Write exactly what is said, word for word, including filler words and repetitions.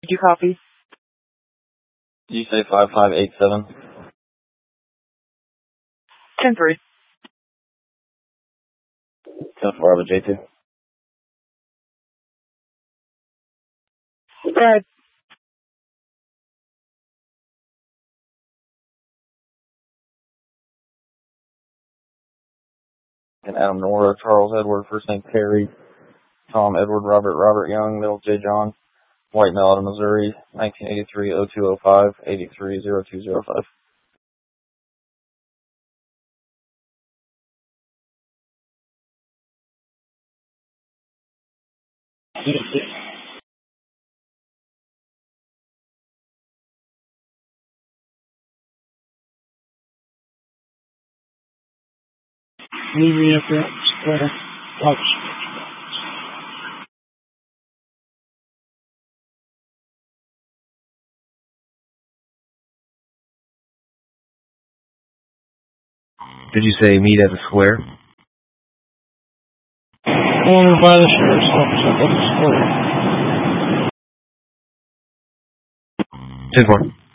Did you copy? Did you say five five eight seven? ten three. ten four, J two. Right. And Adam Nora, Charles Edward, first name Terry, Tom Edward, Robert, Robert Young, middle J John, White Male out of Missouri, nineteen eighty-three oh two oh five, eighty-three oh two oh five. Meet me up there. Square. Touch. Did you say meet at the square? Over by the sheriff's office at the square. ten four.